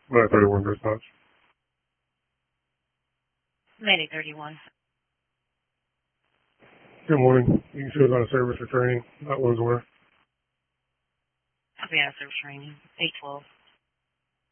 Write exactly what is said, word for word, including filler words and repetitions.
nine thirty-one dispatch. Mayday thirty-one. Good morning. You should have got a service for training. That was where. I'll be out of service training. eight twelve.